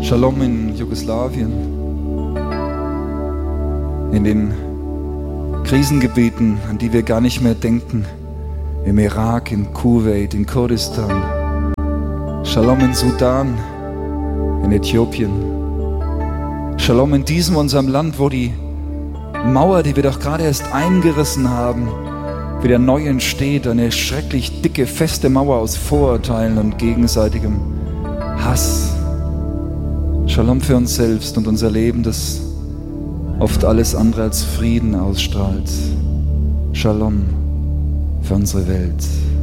Shalom in Jugoslawien, in den Krisengebieten, an die wir gar nicht mehr denken, im Irak, in Kuwait, in Kurdistan. Shalom in Sudan, in Äthiopien. Shalom in diesem unserem Land, wo die Mauer, die wir doch gerade erst eingerissen haben, wieder neu entsteht, eine schrecklich dicke, feste Mauer aus Vorurteilen und gegenseitigem Hass. Shalom für uns selbst und unser Leben, das oft alles andere als Frieden ausstrahlt. Shalom für unsere Welt.